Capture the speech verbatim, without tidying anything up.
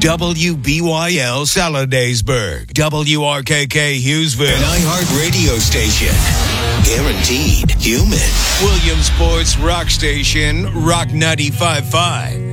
W B Y L Saladaysburg, W R K K Hughesville, an iHeart radio station. Guaranteed human. Williamsport's rock station, Rock ninety-five point five.